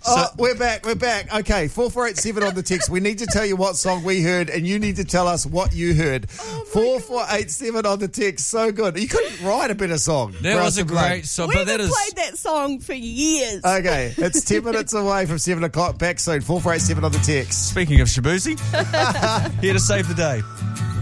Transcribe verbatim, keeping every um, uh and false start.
Oh, we're back, we're back. Okay, four four eight seven on the text. We need to tell you what song we heard, and you need to tell us what you heard. Oh four four eight seven on the text. So good. You couldn't write a better song. That was a great song. We but haven't that is... played that song for years. Okay, it's ten minutes away from seven o'clock. Back soon. four four eight seven on the text. Speaking of Shabuzi, here to save the day.